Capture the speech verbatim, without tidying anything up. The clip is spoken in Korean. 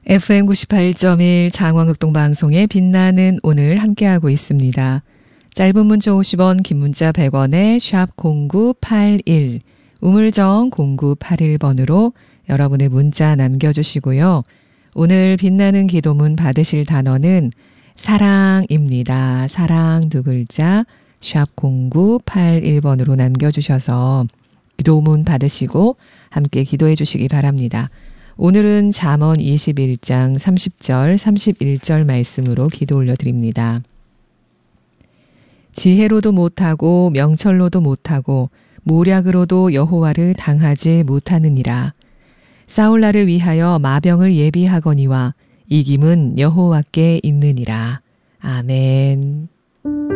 에프엠 구십팔 점 일 장원극동방송에 빛나는 오늘 함께하고 있습니다. 짧은 문자 오십 원, 긴 문자 백 원에 샵 공구팔일, 우물정 공구팔일 번으로 여러분의 문자 남겨주시고요. 오늘 빛나는 기도문 받으실 단어는 사랑입니다. 사랑 두 글자 샵 공구팔일 번으로 남겨주셔서 기도문 받으시고 함께 기도해 주시기 바랍니다. 오늘은 잠언 이십일 장 삼십 절, 삼십일 절 말씀으로 기도 올려드립니다. 지혜로도 못하고 명철로도 못하고 모략으로도 여호와를 당하지 못하느니라. 싸울 날을 위하여 마병을 예비하거니와 이김은 여호와께 있느니라. 아멘.